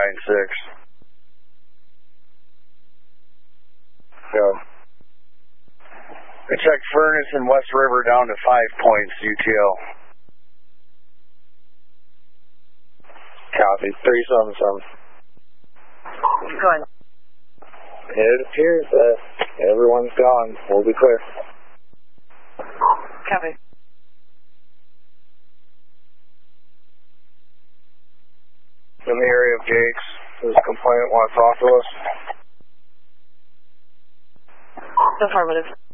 296. Go. I checked Furnace and West River down to 5 points, UTL. Copy, 377. Go ahead. It appears that everyone's gone. We'll be clear. Copy. In the area of Gates, does the complainant want to talk to us? Affirmative.